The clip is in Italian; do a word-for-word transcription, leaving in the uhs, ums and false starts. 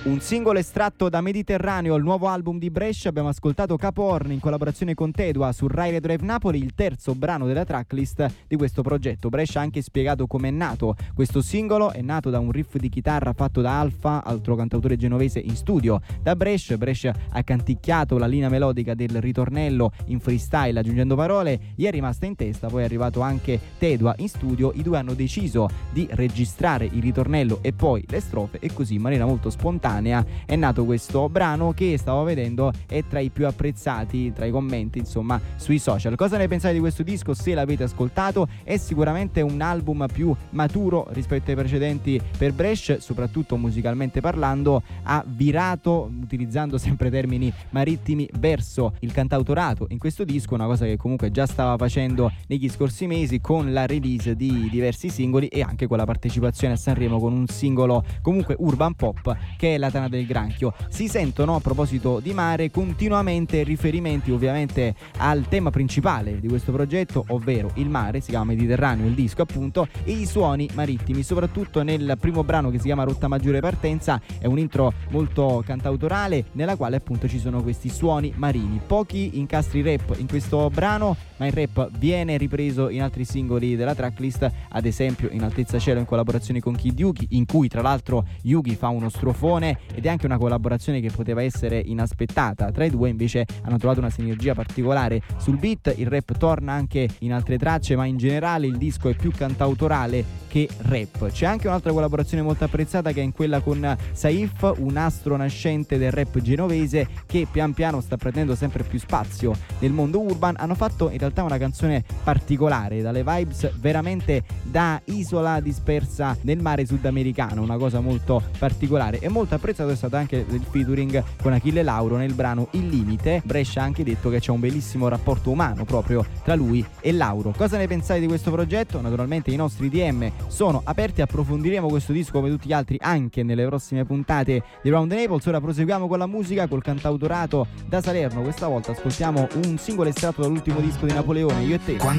Un singolo estratto da Mediterraneo, il nuovo album di Brescia. Abbiamo ascoltato Capo Horn in collaborazione con Tedua su Rai Radio Drive Napoli, il terzo brano della tracklist di questo progetto. Brescia ha anche spiegato come è nato questo singolo. È nato da un riff di chitarra fatto da Alfa, altro cantautore genovese in studio da Brescia. Brescia ha canticchiato la linea melodica del ritornello in freestyle aggiungendo parole, gli è rimasta in testa, poi è arrivato anche Tedua in studio. I due hanno deciso di registrare il ritornello e poi le strofe e così in maniera molto spontanea è nato questo brano che stavo vedendo è tra i più apprezzati tra i commenti insomma sui social. Cosa ne pensate di questo disco? Se l'avete ascoltato, è sicuramente un album più maturo rispetto ai precedenti per Brescia, soprattutto musicalmente parlando. Ha virato, utilizzando sempre termini marittimi, verso il cantautorato in questo disco, una cosa che comunque già stava facendo negli scorsi mesi con la release di diversi singoli e anche con la partecipazione a Sanremo con un singolo comunque urban pop che è La Tana del Granchio. Si sentono, a proposito di mare, continuamente riferimenti ovviamente al tema principale di questo progetto, ovvero il mare. Si chiama Mediterraneo il disco appunto, e i suoni marittimi, soprattutto nel primo brano che si chiama Rotta Maggiore Partenza. È un intro molto cantautorale nella quale appunto ci sono questi suoni marini. Pochi incastri rap in questo brano, ma il rap viene ripreso in altri singoli della tracklist, ad esempio in Altezza Cielo in collaborazione con Kid Yugi, in cui tra l'altro Yugi fa uno strofone ed è anche una collaborazione che poteva essere inaspettata tra i due. Invece hanno trovato una sinergia particolare sul beat. Il rap torna anche in altre tracce, ma in generale il disco è più cantautorale che rap. C'è anche un'altra collaborazione molto apprezzata che è in quella con Saif, un astro nascente del rap genovese che pian piano sta prendendo sempre più spazio nel mondo urban. Hanno fatto in realtà una canzone particolare, dalle vibes veramente da isola dispersa nel mare sudamericano, una cosa molto particolare e molto apprezzato. È stato anche il featuring con Achille Lauro nel brano Il Limite. Brescia ha anche detto che c'è un bellissimo rapporto umano proprio tra lui e Lauro. Cosa ne pensate di questo progetto? Naturalmente i nostri D M sono aperti, approfondiremo questo disco come tutti gli altri anche nelle prossime puntate di Round the Naples. Ora proseguiamo con la musica, col cantautorato da Salerno. Questa volta ascoltiamo un singolo estratto dall'ultimo disco di Napoleone, Io e te. Quando